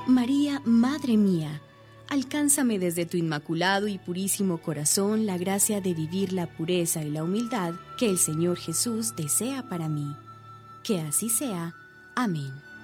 María, Madre mía, alcánzame desde tu inmaculado y purísimo corazón la gracia de vivir la pureza y la humildad que el Señor Jesús desea para mí. Que así sea. Amén.